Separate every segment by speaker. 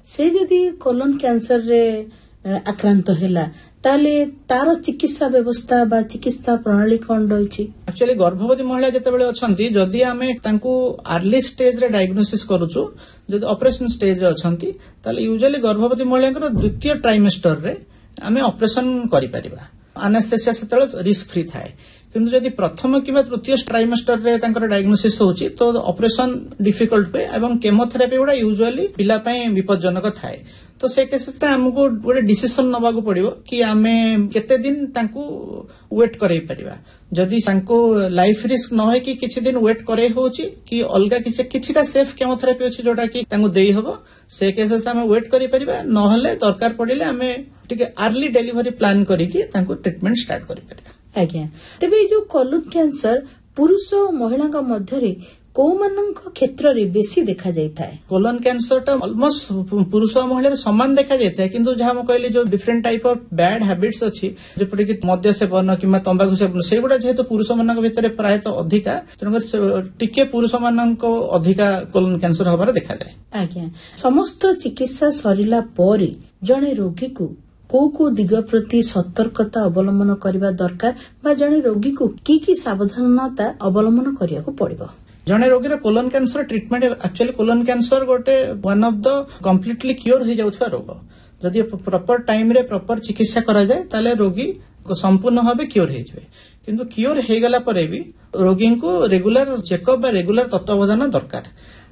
Speaker 1: से जदि colon cancer रे आक्रांत हैला ताले तार चिकित्सा व्यवस्था बा चिकित्सा प्रणाली कौन रही?
Speaker 2: एक्चुअली गर्भवती महिला जितेबाला अच्छी जदि आम अर्ली स्टेज रे डायग्नोसिस करूछु जदि ऑपरेशन स्टेज रे अच्छी ताले यूजुअली गर्भवती महिला द्वितीय ट्राइमेस्टर रे आम ऑपरेशन करि परिबा। एनेस्थेसिया सेतेबेले रिस्क फ्री थाए किंतु जदि प्रथम कि तृतीय ट्राइमेस्टर रे डायग्नोसिस होची तो ऑपरेशन डिफिकल्ट हुए एवं केमोथेरापी गुड़ा यूजुअली पिला पई विपज्जनक थाए। तो से केसेस हमको गोटे डिसीजन नबाकू पड़िबो कि आमे केते दिन तांकू वेट करई परिबा। जदि तांको लाइफ रिस्क न होय कि किछि दिन वेट करई होची कि अलगा किछिटा सेफ केमोथेरापी अछि जोटा कि तांको देई हबो से केसेस आमे वेट करि परिबा नहले दरकार पड़िले आमे टिके अर्ली डिलीवरी प्लान करिकि तांको ट्रीटमेंट स्टार्ट करि परिबा।
Speaker 1: आज्ञा तेबे जो कोलन कैंसर पुरुष और महिला का मध्य को क्षेत्र में बेसी देखा जाता है?
Speaker 2: कोलन कैंसर टा ऑलमोस्ट पुरुष और महिला समान देखा जाता है किंतु जहाँ कहली जो different type of bad habits अच्छी जपरिक मद्य सेवन कि तंबाकू सेवन से गुड़ा जेहेतु पुरुष मान भितर प्रायतः अधिका तेणुकर टिके पुरुष मान अधिका कोलन कैंसर हबार देखा जाए।
Speaker 1: आज्ञा समस्त चिकित्सा सरिला परे जणे रोगी को को दिग प्रति सतर्कता अवलंबन करबा दरकार बा जणे रोगी को की सावधानता अवलंबन करिया पड़िबो?
Speaker 2: जने रोगी colon cancer treatment actually colon cancer गोटे one of the completely cure हो जाउथबा रोग जदि प्रॉपर टाइम रे प्रॉपर चिकित्सा करा जाए ताले रोगी संपूर्ण भाव क्योर हो जाए किंतु क्योर हो गला परे भी रोगी को रेगुलर चेकअप बा रेगुलर तत्वावधान दरकार।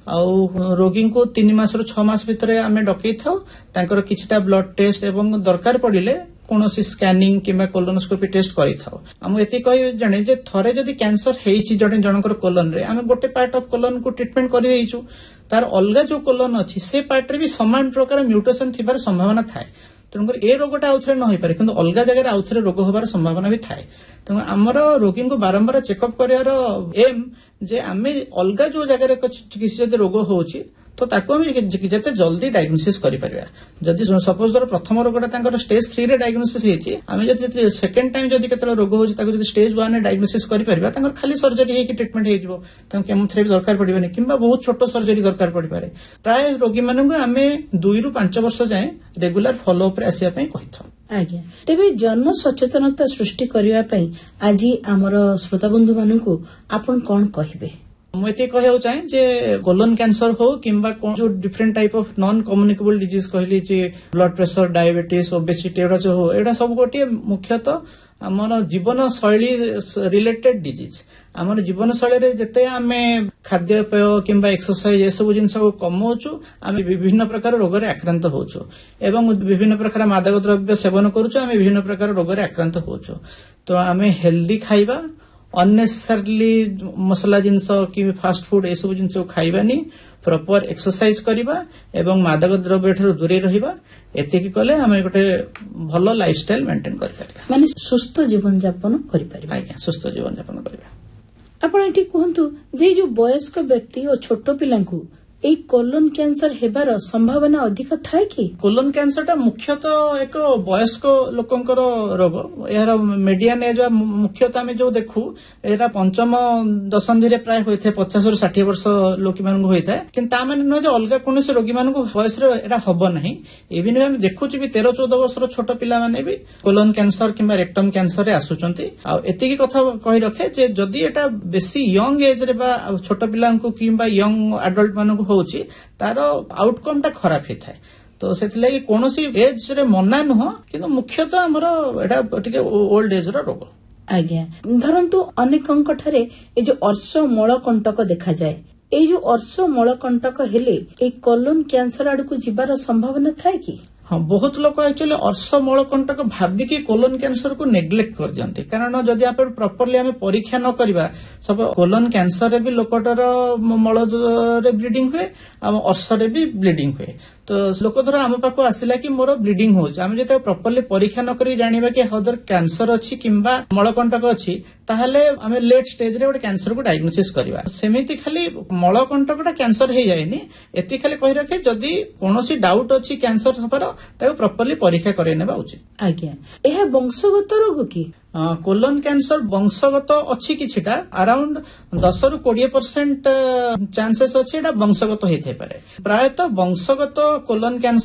Speaker 2: आउ रोगी को 3 मास रु 6 मास भितर आमे डकई थाउ तांकर किछटा ब्लड टेस्ट एवं दरकार पड़िले कौनसी स्कैनिंग किंबा कोलोनोस्कोपी टेस्ट करि थाउ। हम एति कहि जाने जे थरे जदि कैंसर हेइछि जनकर कोलन रे आमे गोटे पार्ट ऑफ कोलन को ट्रीटमेंट करि देइछु तार अलगा जो कोलन अछि से पार्ट रे भी समान प्रकार म्यूटेशन थिबार संभावना थाए तेणुकर ए रोगटा आउथरे न होई पारे किंतु अलगा जगह आउथरे रोग होबार संभावना भी थाए। तेणु आमर रोगी को बारंबार चेकअप करियार एम जे आमे अलगा जो जगह किसी जदि रोग होउछि तो ताको हम जेते जल्दी डायग्नोसिस करि परिबा। जदि सपोज दर प्रथम रोगटा तांकर स्टेज 3 रे डायग्नोसिस हेछि आमे जदि सेकंड टाइम जदि केतला रोग होछि ताको जदि स्टेज 1 रे डायग्नोसिस करि परिबा तांकर खाली सर्जरी हेकि ट्रीटमेंट हे जिवो तांको केमोथेरापी दरकार पड़िबनी किंबा बहुत छोट सर्जरी दरकार पड़ि पारे। प्राय रोगी मानन को आमे 2 रु 5 वर्ष जाए रेगुलर फॉलो अप रे आसिया पई कहिथौ।
Speaker 1: आज्ञा तेबे जन सचेतनता सृष्टि करिवा पई आजि हमर श्रोता बंधु माननकु आपण कोन कहिबे?
Speaker 2: मुझे कहना चाहे जे कोलन कैंसर हो किंबा जो different type of non communicable disease कहली जे ब्लड प्रेशर डायबिटीज ओबेसिटी एडा जो हो एडा सब गोटे मुख्यतः आमर जीवन शैली रिलेटेड डिजीज। आमर जीवन शैली रे जते आमे खाद्यपेय किंबा एक्सरसाइज ए सब जिनस को कमौछु आमे विभिन्न प्रकार रोग रे आक्रांत होछु एवं विभिन्न प्रकार मादक द्रव्य सेवन करूछु आमे विभिन्न प्रकार रोग रे आक्रांत होछु। तो आमे हेल्दी खाइबा अननेसेसरली मसला जिनस कि फास्ट फूड ए सब जिनस खाइबानी प्रॉपर एक्सरसाइज करिबा एवं मादक द्रव्य ठरो दूरे रहिबा एतिकी कले हम गोटे भलो लाइफस्टाइल मेंटेन करि परिबा
Speaker 1: माने सुस्थ जीवन यापन करि परिबा।
Speaker 2: आज्ञा सुस्थ जीवन यापन करिबा।
Speaker 1: आपण एठी कहंतु जे जो वयस्क व्यक्ति और छोट पिलांकु ए कोलन कैंसर हेबार संभावना अधिक थाए कि?
Speaker 2: कोलन कैंसर टा मुख्यतः एक वयस्क लोकंकर रोग यार मीडियन एज मुख्यतः आम जो देखू एरा पंचम दशंधि रे प्राय होइथे 50 रु 60 वर्ष लोक मान होइथे किंतु ता माने न जे अलगा कोनोसे रोगी मान वयस रे एरा हबो नाही। इवन हम देखु भी 13-14 वर्ष छोट पिला माने भी कोलन कैंसर किंबा रेक्टम कैंसर रे आसुचंती। आ एतिकी कथा कहि रखे जे जदी एटा बेसी यंग एज रे बा छोट पिला को किंबा यंग एडल्ट मान होउची तार आउटकम टा खराब हेथाय। तो सेथिलागि कोनोसी एज रे मना नुह किंतु मुख्यतः हमरो एटा टिके ओल्ड एज रो रोग।
Speaker 1: आज्ञा धरंतु अनेकंक ठरे ए जो अर्श मळकंटक देखा जाए ए जो अर्श मळकंटक हेले ए कोलन कैंसर आडकु जिबार संभावना थाए कि?
Speaker 2: हाँ बहुत लोग एक्चुअली अर्श मळकंटक भाबिकी कोलन कैंसर को नेग्लेक्ट कर दियंती कारण जदि आप प्रॉपर्ली आमे परीक्षा न करिबा सब कोलन कैंसर रे भी लोकटर मळ रे ब्लीडिंग हुए आ अर्श रे भी ब्लीडिंग हुए। तो लोक धर आम पाखु आसिला कि मोर ब्लीडिंग होउछ आमे जते प्रॉपर्ली परीक्षा न करी जानिबा कि हदर कैंसर अछि किंबा मळकंटक अछि ताहले आमे लेट स्टेज रे गोटे कैंसर को डायग्नोसिस करिबा। सेमिति खाली मळकंटकटा कैंसर हे जायनी एति खाली कहि रखे जदि कोनोसी डाउट अछि कैंसर हबार ताको प्रॉपर्ली परीक्षा करे नेबा उचित।
Speaker 1: आज्ञा एहा वंशगत रोग कि?
Speaker 2: कोलन कैंसर वंशगत अच्छी किछिटा अराउंड 10 रु 20% चांसेस अच्छी वंशगत होते पारे। प्रायतः वंशगत कोलन कैंसर